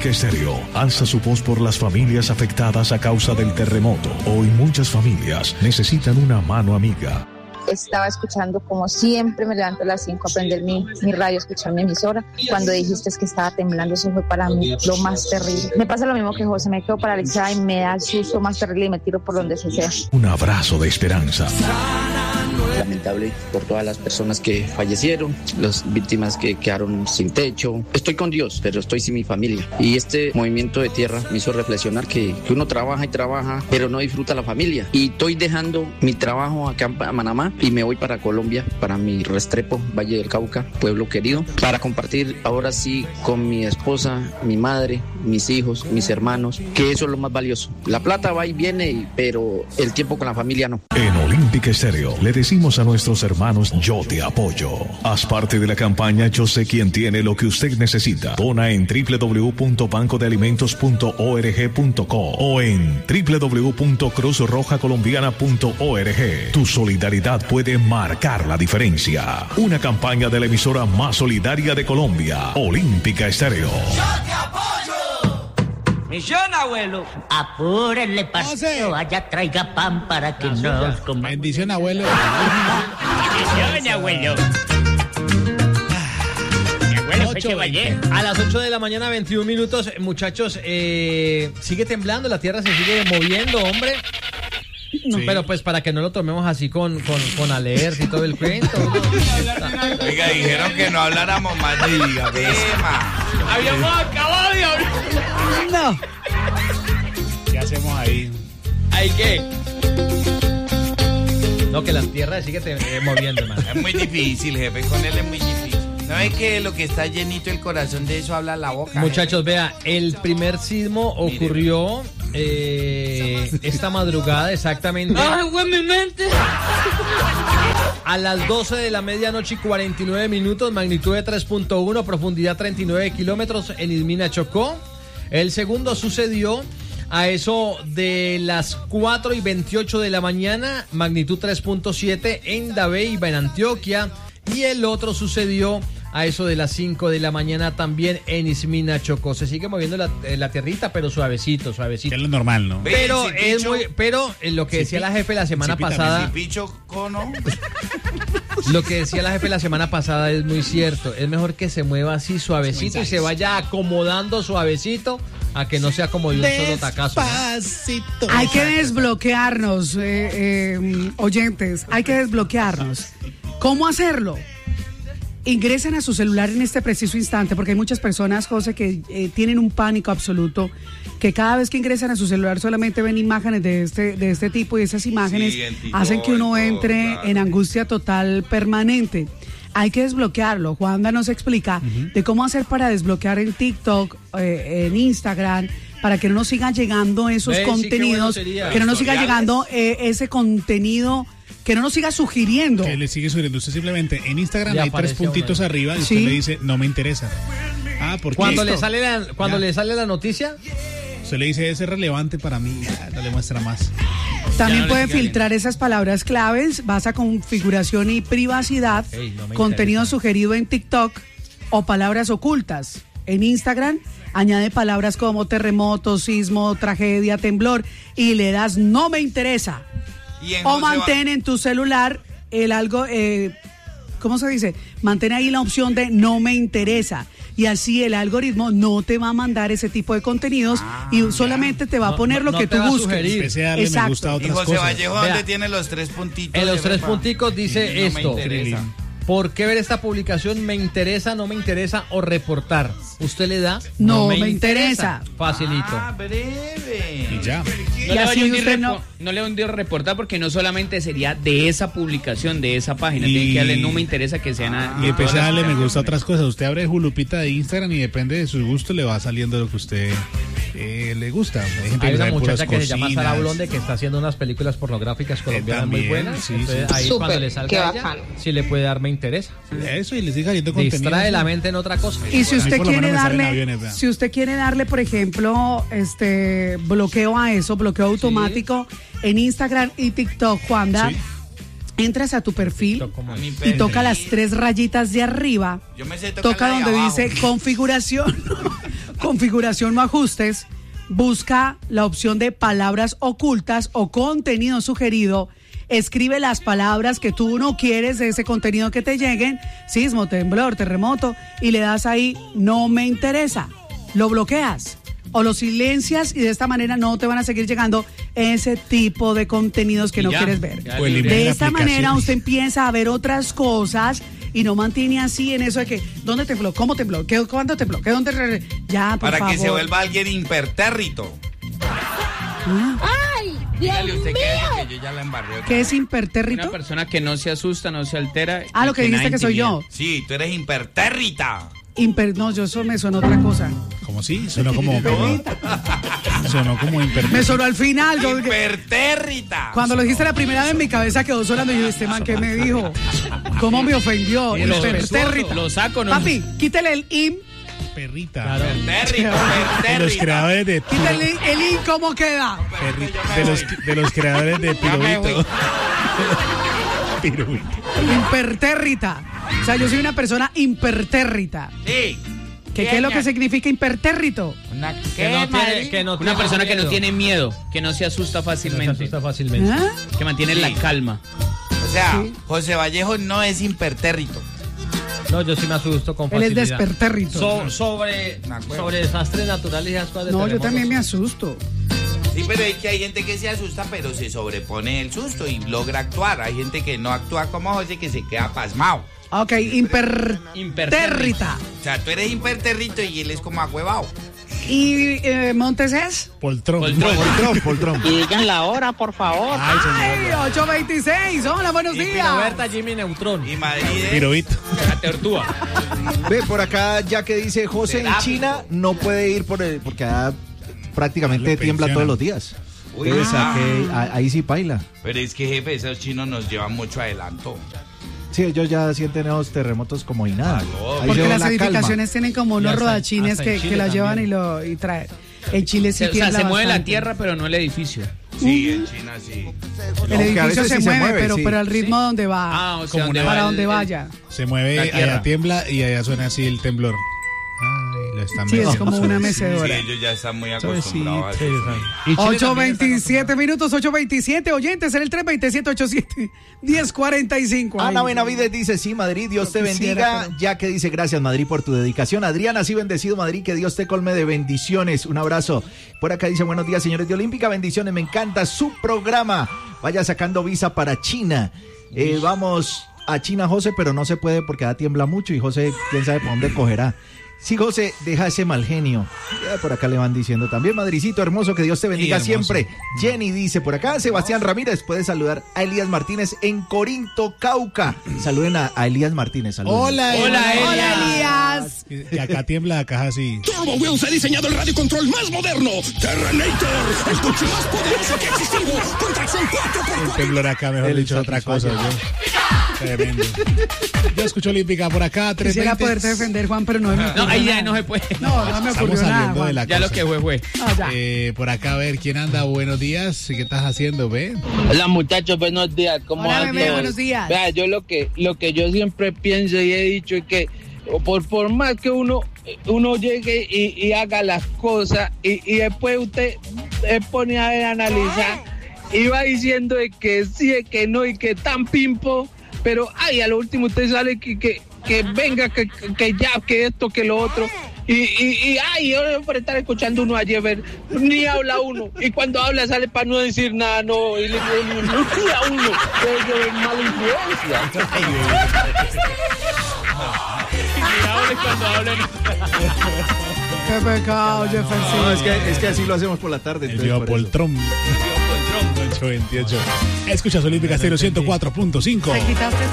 Olímpica Estéreo alza su voz por las familias afectadas a causa del terremoto. Hoy muchas familias necesitan una mano amiga. Estaba escuchando, como siempre, me levanto a las 5 a prender mi radio, escuchar mi emisora. Cuando dijiste que estaba temblando, eso fue para mí lo más terrible. Me pasa lo mismo que José, me quedo paralizada y me da el susto más terrible y me tiro por donde se sea. Un abrazo de esperanza. Lamentable por todas las personas que fallecieron, las víctimas que quedaron sin techo. Estoy con Dios, pero estoy sin mi familia. Y este movimiento de tierra me hizo reflexionar que uno trabaja y trabaja, pero no disfruta la familia. Y estoy dejando mi trabajo acá en Manamá y me voy para Colombia, para mi Restrepo, Valle del Cauca, pueblo querido, para compartir ahora sí con mi esposa, mi madre, mis hijos, mis hermanos, que eso es lo más valioso. La plata va y viene, pero el tiempo con la familia no. En Olímpica Estéreo le decimos a nuestros hermanos: yo te apoyo. Haz parte de la campaña Yo sé quién tiene lo que usted necesita. Dona en www.bancodealimentos.org.co o en www.cruzrojacolombiana.org. Tu solidaridad puede marcar la diferencia. Una campaña de la emisora más solidaria de Colombia, Olímpica Estéreo. ¡Yo te apoyo! Misión, abuelo. Apúrenle, parcero. Vaya, traiga pan para que nos comamos. Bendición, abuelo. Bendición, abuelo. Mi abuelo fue Chevalier. A las 8 de la mañana, 21 minutos. Muchachos, sigue temblando, la tierra se sigue moviendo, hombre. Sí. Pero pues para que no lo tomemos así con alerta y todo el cuento. Oiga, dijeron que no habláramos más de tema. Habíamos acabado de hablar. No. ¿Qué hacemos ahí? ¿Ahí qué? No, que la tierra sigue moviendo, man. Es muy difícil, jefe, con él es muy difícil. ¿No es que lo que está llenito el corazón de eso habla la boca? Muchachos, vea, el primer sismo ocurrió esta madrugada exactamente. ¡Ay, güey, mi mente! A las 12 de la medianoche y 49 minutos, magnitud de 3.1, profundidad 39 kilómetros en Ismina, Chocó. El segundo sucedió a eso de las 4 y 28 de la mañana, magnitud 3.7 en Dabeiba, en Antioquia. Y el otro sucedió a eso de las 5 de la mañana también en Ismina, Chocó. Se sigue moviendo la tierrita, pero suavecito. Que es lo normal, ¿no? Pero lo que decía la jefe la semana pasada. Lo que decía la jefe la semana pasada es muy cierto. Es mejor que se mueva así suavecito y se vaya acomodando suavecito a que no sea como de un solo tacazo, ¿no? Hay que desbloquearnos, oyentes. Hay que desbloquearnos. ¿Cómo hacerlo? Ingresen a su celular en este preciso instante, porque hay muchas personas, José, que tienen un pánico absoluto, que cada vez que ingresan a su celular solamente ven imágenes de este tipo, y esas imágenes hacen que uno entre en angustia total permanente. Hay que desbloquearlo. Juanda nos explica de cómo hacer para desbloquear en TikTok, en Instagram, para que no nos sigan llegando esos contenidos, que no nos siga llegando ese contenido, que no nos siga sugiriendo. Que le sigue sugiriendo. Usted simplemente en Instagram hay 3 puntitos arriba y usted le dice no me interesa. ¿Por qué? Cuando le sale la noticia, usted le dice, ese es relevante para mí, no le muestra más. También puede filtrar esas palabras claves, vas a configuración y privacidad, contenido sugerido en TikTok o palabras ocultas. En Instagram añade palabras como terremoto, sismo, tragedia, temblor y le das no me interesa. O mantén en tu celular ¿cómo se dice? Mantén ahí la opción de no me interesa. Y así el algoritmo no te va a mandar ese tipo de contenidos y solamente te va a poner lo que tú busques. Exacto. Me gusta otras y José cosas. Vallejo, ¿dónde tiene los 3 puntitos? En los 3 punticos dice esto. Me ¿Por qué ver esta publicación? ¿Me interesa, no me interesa o reportar? Usted le da no me interesa. Facilito. Breve. Y ya. No le hundió reportar porque no solamente sería de esa publicación, de esa página. Tiene que darle no me interesa que sea nada. Y empecé a darle me gusta a otras cosas. Usted abre Julupita de Instagram y depende de su gusto le va saliendo lo que usted le gusta. Hay una muchacha que se llama Sara Blonde que está haciendo unas películas pornográficas colombianas muy buenas. Sí, entonces, ahí Súper, cuando le salga ella, sí le puede dar me interesa. Eso, y le sigue saliendo contenido. Distrae la mente en otra cosa. Y si usted quiere darle, por ejemplo, bloqueo a eso, bloqueo automático en Instagram y TikTok, Juanda, entras a tu perfil y toca las 3 rayitas de arriba. Yo me sé toca donde dice configuración. configuración o ajustes, busca la opción de palabras ocultas o contenido sugerido. Escribe las palabras que tú no quieres de ese contenido que te lleguen, sismo, temblor, terremoto, y le das ahí, no me interesa. Lo bloqueas o lo silencias y de esta manera no te van a seguir llegando ese tipo de contenidos que no quieres ver. De esta manera usted empieza a ver otras cosas y no mantiene así en eso de que, ¿dónde tembló? ¿Cómo tembló? ¿Cuándo tembló? ¿Qué dónde? Ya, por Para favor. que se vuelva alguien impertérrito. ¡Ay, Dios Dígale usted mío! que yo ya la embarré. ¿Qué es impertérrito? Una persona que no se asusta, no se altera. Lo que dijiste que soy yo. Sí, tú eres impertérrita. No, yo eso me sonó otra cosa. ¿Cómo sí? Sonó como... Sonó como Me sonó al final. Impertérrita. Cuando lo dijiste la primera vez, mi cabeza quedó sonando y yo, este man, ¿qué me dijo? ¿Cómo me ofendió? Impertérrita. Lo saco, ¿no? Papi, quítale el im. Perrita. De los creadores de... Quítale el im, ¿cómo queda? De los creadores de Pirubito. Pirubito. Impertérrita. O sea, yo soy una persona impertérrita. Sí. ¿Qué es lo que significa impertérrito? Una persona que no tiene miedo, que no se asusta fácilmente. ¿Ah? Que mantiene la calma. O sea, José Vallejo no es impertérrito. No, yo sí me asusto con Él facilidad. es despertérrito. Sobre desastres naturales y esas cosas de No, yo terremotos. también me asusto. Sí, pero es que hay gente que se asusta, pero se sobrepone el susto y logra actuar. Hay gente que no actúa como José, que se queda pasmado. Ok, impertérrita. O sea, tú eres impertérrito y él es como ahuevado. ¿Y Montes es? Poltrón. Y digan la hora, por favor. ¡Ay, 8:26! ¡Hola, buenos días! Roberta, Jimmy Neutrón. Y Madrid es... Pirubito. La tortuga. Ve, por acá, ya que dice José, en China no puede ir porque prácticamente tiembla todos los días. Uy, Entonces, ahí sí baila. Pero es que, jefe, esos chinos nos llevan mucho adelanto. Sí, ellos ya sienten esos terremotos como y nada. Ahí Porque se ve las la edificaciones calma. tienen como unos hasta- rodachines hasta que en Chile las llevan también. y traen. En Chile sí O sea, tiembla se mueve la bastante. tierra, pero no el edificio. Sí, en China sí. El Aunque a edificio veces se sí mueve, se mueve, pero, sí. pero al ritmo donde va. O sea, para donde vaya. Se mueve, La tierra. allá tiembla y allá suena así el temblor. Ay, lo están Sí, es metiendo como una suavecito. Sí, mecedora. ellos ya están muy acostumbrados a Suavecito. eso. 8:27 minutos, 8:27 oyentes en el 327-87-1045. Ana Ay, Benavides dice, sí, Madrid, Dios te quisiera, bendiga. Ya que dice, gracias, Madrid, por tu dedicación. Adriana, sí, bendecido, Madrid, que Dios te colme de bendiciones. Un abrazo. Por acá dice, buenos días, señores de Olímpica, bendiciones, me encanta su programa. Vaya sacando visa para China. Vamos a China, José, pero no se puede porque ya tiembla mucho y José, quién sabe por dónde cogerá. Sí, José, deja ese mal genio. Ya por acá le van diciendo también, Madricito hermoso, que Dios te bendiga siempre. Jenny dice por acá, Sebastián Ramírez, puede saludar a Elías Martínez en Corinto, Cauca. Saluden a Elías Martínez. Saluden. Hola, Elías. Y acá tiembla la caja así. Turbo Wheels ha diseñado el radio control más moderno, Terrenator, el coche más poderoso que ha existido, con tracción 4x4. El temblor acá, mejor El dicho, otra cosa. Tremendo. Yo escucho Olímpica por acá, Quisiera 3:20. poderte defender, Juan, pero no me ocurrió No, ahí ya nada. no se puede. No me Estamos ocurrió nada, saliendo Juan. de la Ya cosa. lo que fue. No, ya. Por acá, a ver, ¿quién anda? Buenos días. ¿Qué estás haciendo, ve? Hola muchachos, buenos días. ¿Cómo Hola, andan bebé, todos? buenos días. Vea, yo lo que yo siempre pienso y he dicho es que por más que uno llegue y haga las cosas y después usted se pone a analizar y va diciendo de que sí, de que no y que tan pimpo, pero ay, a lo último usted sale que venga, que ya, que esto, que lo otro. Y yo por estar escuchando uno ayer, ni habla uno. Y cuando habla sale para no decir nada, no. Y le a uno. Es mala influencia. Cuando hablen. Qué pecado, Jefferson. No, es que así lo hacemos por la tarde. El entonces, Diego por eso. Poltrón. 8:28. Escuchas Olímpica Estéreo 104.5. Te quitaste